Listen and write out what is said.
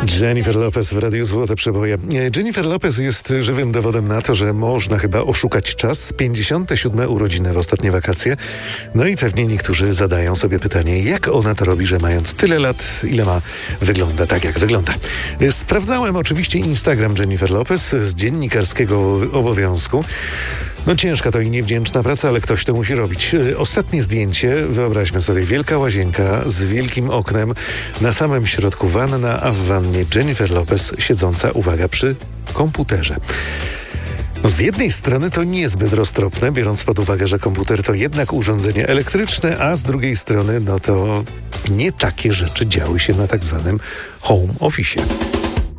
Jennifer Lopez w Radiu Złote Przeboje. Jennifer Lopez jest żywym dowodem na to, że można chyba oszukać czas. 57. urodziny w ostatnie wakacje. No i pewnie niektórzy zadają sobie pytanie, jak ona to robi, że mając tyle lat, ile ma, wygląda tak, jak wygląda. Sprawdzałem oczywiście Instagram Jennifer Lopez z dziennikarskiego obowiązku. No ciężka to i niewdzięczna praca, ale ktoś to musi robić. Ostatnie zdjęcie, wyobraźmy sobie, wielka łazienka z wielkim oknem, na samym środku wanna, a w wannie Jennifer Lopez siedząca, uwaga, przy komputerze. No z jednej strony to niezbyt roztropne, biorąc pod uwagę, że komputer to jednak urządzenie elektryczne, a z drugiej strony, no to nie takie rzeczy działy się na tak zwanym home office.